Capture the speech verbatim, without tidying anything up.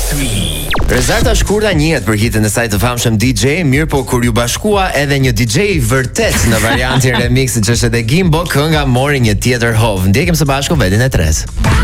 tre. Rezarta shkurta njihet për hitin e saj të famshëm D J, mirë po kur ju bashkua edhe një D J vërtet në variantin remix që është edhe Gimbo, kënga mori një tjetër hov. Ndjekim së bashku vetin e tres.